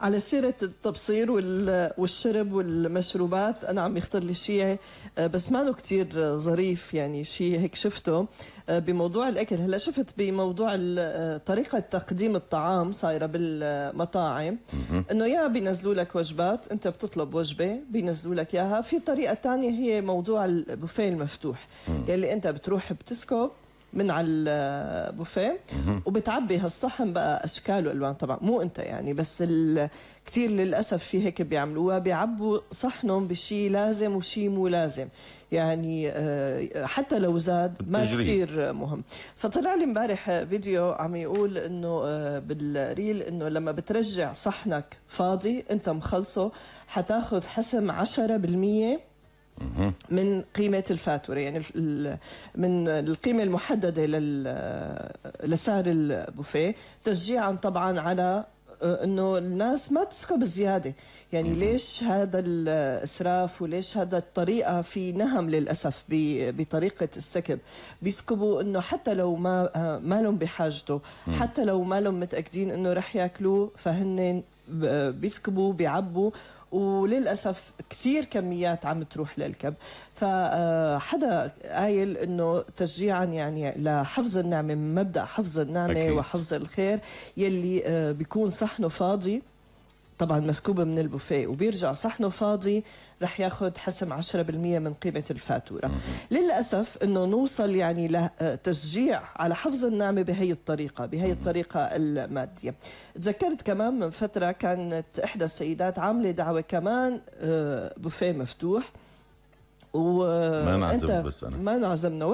على سيرة التبصير والشرب والمشروبات، أنا عم يخطر لي شيء بس ما له كتير ظريف، يعني شيء هيك شفته بموضوع الأكل. هلا شفت بموضوع طريقة تقديم الطعام صايرة بالمطاعم، إنه يا بينزلوا لك وجبات، أنت بتطلب وجبة بينزلوا لك إياها. في طريقة تانية هي موضوع البوفيه المفتوح، يلي أنت بتروح بتسكب من على البوفيه وبتعبي هالصحن بقى اشكال والوان، طبعا مو انت يعني، بس كثير للاسف في هيك بيعملوها، بيعبوا صحنهم بشيء لازم وشيء مو لازم، يعني حتى لو زاد ما كثير مهم. فطلع لي امبارح فيديو عم يقول انه بالريل انه لما بترجع صحنك فاضي انت مخلصه حتاخذ حسم 10% من قيمة الفاتورة، يعني من القيمة المحددة لسعر البوفيه، تشجيعا طبعا على انه الناس ما تسكب زيادة. يعني ليش هذا الاسراف وليش هذا الطريقة؟ في نهم للاسف بطريقة السكب، بيسكبوا انه حتى لو ما لهم بحاجته، حتى لو ما لهم متأكدين انه رح ياكلوه، فهن بيسكبوا بيعبوا، وللأسف كتير كميات عم تروح للكب. فحدا قايل انه تشجيعا يعني لحفظ النعمة، من مبدأ حفظ النعمة أكيد. وحفظ الخير، يلي بيكون صحنه فاضي طبعا مسكوبة من البوفيه وبيرجع صحنه فاضي رح ياخد حسم 10% من قيمة الفاتورة. للأسف انه نوصل يعني لتشجيع على حفظ النعمة بهي الطريقة، بهي الطريقة المادية. تذكرت كمان من فترة كانت إحدى السيدات عاملة دعوة كمان بوفيه مفتوح، ما انعزم، بس أنا ما انعزمنا